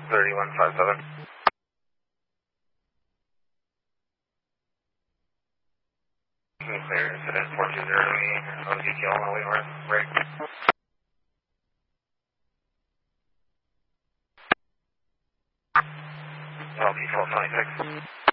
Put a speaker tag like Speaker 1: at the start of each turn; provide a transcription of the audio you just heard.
Speaker 1: 3157. Clear, incident 420 to me, OTQ on my way north, break. LT 1226.